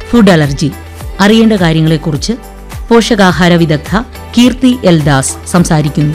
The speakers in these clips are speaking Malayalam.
Food allergy. അറിയേണ്ട കാര്യങ്ങളെക്കുറിച്ച് പോഷകാഹാര വിദഗ്ധ കീർത്തി എൽ ദാസ് സംസാരിക്കുന്നു.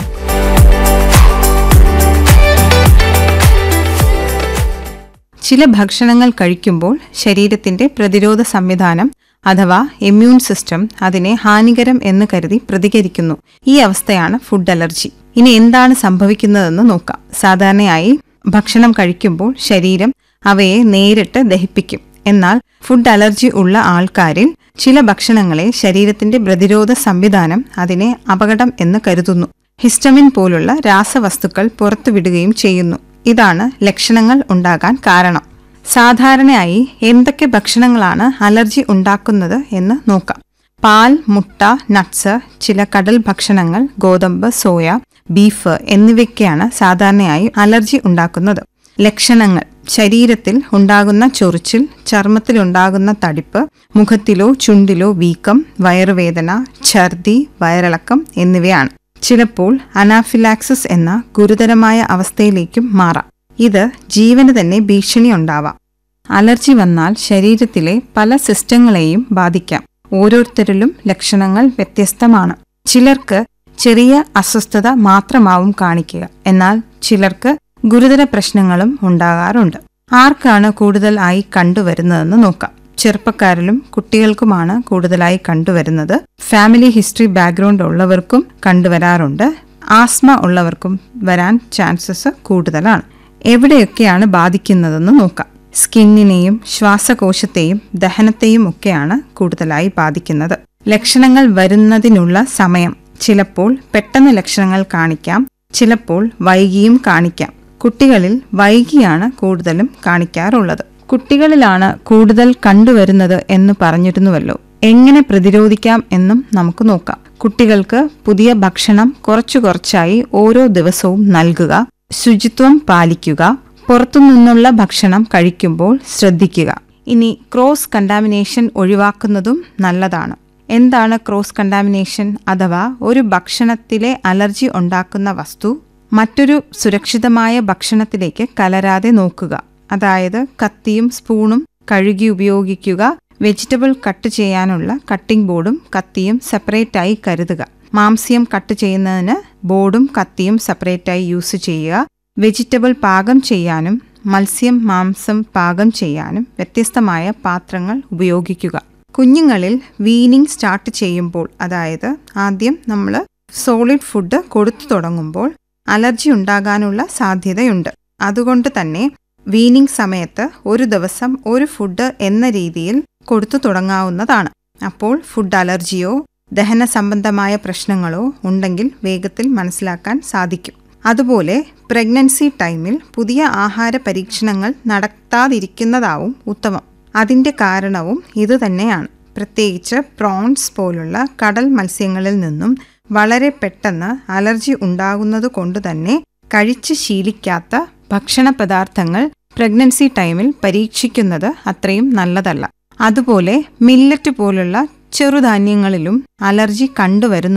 ചില ഭക്ഷണങ്ങൾ കഴിക്കുമ്പോൾ ശരീരത്തിന്റെ പ്രതിരോധ സംവിധാനം അഥവാ ഇമ്മ്യൂൺ സിസ്റ്റം അതിനെ ഹാനികരം എന്ന് കരുതി പ്രതികരിക്കുന്നു. ഈ അവസ്ഥയാണ് ഫുഡ് അലർജി. ഇനി എന്താണ് സംഭവിക്കുന്നതെന്ന് നോക്കാം. സാധാരണയായി ഭക്ഷണം കഴിക്കുമ്പോൾ ശരീരം അവയെ നേരിട്ട് ദഹിപ്പിക്കും. എന്നാൽ ഫുഡ് അലർജി ഉള്ള ആൾക്കാരിൽ ചില ഭക്ഷണങ്ങളെ ശരീരത്തിന്റെ പ്രതിരോധ സംവിധാനം അതിനെ അപകടം എന്ന് കരുതുന്നു. ഹിസ്റ്റമിൻ പോലുള്ള രാസവസ്തുക്കൾ പുറത്തുവിടുകയും ചെയ്യുന്നു. ഇതാണ് ലക്ഷണങ്ങൾ ഉണ്ടാകാൻ കാരണം. സാധാരണയായി എന്തൊക്കെ ഭക്ഷണങ്ങളാണ് അലർജി ഉണ്ടാക്കുന്നത് എന്ന് നോക്കാം. പാൽ, മുട്ട, നട്ട്സ്, ചില കടൽ ഭക്ഷണങ്ങൾ, ഗോതമ്പ്, സോയ, ബീഫ് എന്നിവയ്ക്കാണ് സാധാരണയായി അലർജി ഉണ്ടാക്കുന്നത്. ലക്ഷണങ്ങൾ: ശരീരത്തിൽ ഉണ്ടാകുന്ന ചൊറിച്ചിൽ, ചർമ്മത്തിലുണ്ടാകുന്ന തടിപ്പ്, മുഖത്തിലോ ചുണ്ടിലോ വീക്കം, വയറുവേദന, ഛർദി, വയറിളക്കം എന്നിവയാണ്. ചിലപ്പോൾ അനാഫിലാക്സിസ് എന്ന ഗുരുതരമായ അവസ്ഥയിലേക്കും മാറാം. ഇത് ജീവന് തന്നെ ഭീഷണി ഉണ്ടാവാം. അലർജി വന്നാൽ ശരീരത്തിലെ പല സിസ്റ്റങ്ങളെയും ബാധിക്കാം. ഓരോരുത്തരിലും ലക്ഷണങ്ങൾ വ്യത്യസ്തമാണ്. ചിലർക്ക് ചെറിയ അസ്വസ്ഥത മാത്രമാവും കാണിക്കുക, എന്നാൽ ചിലർക്ക് ഗുരുതര പ്രശ്നങ്ങളും ഉണ്ടാകാറുണ്ട്. ആർക്കാണ് കൂടുതലായി കണ്ടുവരുന്നതെന്ന് നോക്കാം. ചെറുപ്പക്കാരിലും കുട്ടികൾക്കുമാണ് കൂടുതലായി കണ്ടുവരുന്നത്. ഫാമിലി ഹിസ്റ്ററി ബാക്ക്ഗ്രൗണ്ട് ഉള്ളവർക്കും കണ്ടുവരാറുണ്ട്. ആസ്മ ഉള്ളവർക്കും വരാൻ ചാൻസസ് കൂടുതലാണ്. എവിടെയൊക്കെയാണ് ബാധിക്കുന്നതെന്ന് നോക്കാം. സ്കിന്നിനെയും ശ്വാസകോശത്തെയും ദഹനത്തെയും ഒക്കെയാണ് കൂടുതലായി ബാധിക്കുന്നത്. ലക്ഷണങ്ങൾ വരുന്നതിനുള്ള സമയം: ചിലപ്പോൾ പെട്ടെന്ന് ലക്ഷണങ്ങൾ കാണിക്കാം, ചിലപ്പോൾ വൈകിയും കാണിക്കാം. കുട്ടികളിൽ വൈകിയാണ് കൂടുതലും കാണിക്കാറുള്ളത്. കുട്ടികളിലാണ് കൂടുതൽ കണ്ടുവരുന്നത് എന്ന് പറഞ്ഞിരുന്നുവല്ലോ. എങ്ങനെ പ്രതിരോധിക്കാം എന്നും നമുക്ക് നോക്കാം. കുട്ടികൾക്ക് പുതിയ ഭക്ഷണം കുറച്ചായി ഓരോ ദിവസവും നൽകുക. ശുചിത്വം പാലിക്കുക. പുറത്തുനിന്നുള്ള ഭക്ഷണം കഴിക്കുമ്പോൾ ശ്രദ്ധിക്കുക. ഇനി ക്രോസ് കണ്ടാമിനേഷൻ ഒഴിവാക്കുന്നതും നല്ലതാണ്. എന്താണ് ക്രോസ് കണ്ടാമിനേഷൻ? അഥവാ ഒരു ഭക്ഷണത്തിലെ അലർജി ഉണ്ടാക്കുന്ന വസ്തു മറ്റൊരു സുരക്ഷിതമായ ഭക്ഷണത്തിലേക്ക് കലരാതെ നോക്കുക. അതായത് കത്തിയും സ്പൂണും കഴുകി ഉപയോഗിക്കുക. വെജിറ്റബിൾ കട്ട് ചെയ്യാനുള്ള കട്ടിംഗ് ബോർഡും കത്തിയും സെപ്പറേറ്റായി കരുതുക. മാംസ്യം കട്ട് ചെയ്യുന്നതിന് ബോർഡും കത്തിയും സെപ്പറേറ്റായി യൂസ് ചെയ്യുക. വെജിറ്റബിൾ പാകം ചെയ്യാനും മത്സ്യം, മാംസം പാകം ചെയ്യാനും വ്യത്യസ്തമായ പാത്രങ്ങൾ ഉപയോഗിക്കുക. കുഞ്ഞുങ്ങളിൽ വീനിങ് സ്റ്റാർട്ട് ചെയ്യുമ്പോൾ, അതായത് ആദ്യം നമ്മൾ സോളിഡ് ഫുഡ് കൊടുത്തു തുടങ്ങുമ്പോൾ അലർജി ഉണ്ടാകാനുള്ള സാധ്യതയുണ്ട്. അതുകൊണ്ട് തന്നെ വീനിങ് സമയത്ത് ഒരു ദിവസം ഒരു ഫുഡ് എന്ന രീതിയിൽ കൊടുത്തു തുടങ്ങാവുന്നതാണ്. അപ്പോൾ ഫുഡ് അലർജിയോ ദഹന സംബന്ധമായ പ്രശ്നങ്ങളോ ഉണ്ടെങ്കിൽ വേഗത്തിൽ മനസ്സിലാക്കാൻ സാധിക്കും. അതുപോലെ പ്രഗ്നൻസി ടൈമിൽ പുതിയ ആഹാര പരീക്ഷണങ്ങൾ നടത്താതിരിക്കുന്നതാവും ഉത്തമം. അതിൻ്റെ കാരണവും ഇതുതന്നെയാണ്. പ്രത്യേകിച്ച് പ്രോൺസ് പോലുള്ള കടൽ മത്സ്യങ്ങളിൽ നിന്നും വളരെ പെട്ടെന്ന് അലർജി ഉണ്ടാകുന്നത് കൊണ്ട് തന്നെ കഴിച്ച് ശീലിക്കാത്ത ഭക്ഷണ പദാർത്ഥങ്ങൾ പ്രഗ്നൻസി ടൈമിൽ പരീക്ഷിക്കുന്നത് അത്രയും നല്ലതല്ല. അതുപോലെ മില്ലറ്റ് പോലുള്ള ചെറുധാന്യങ്ങളിലും അലർജി കണ്ടുവരുന്നു.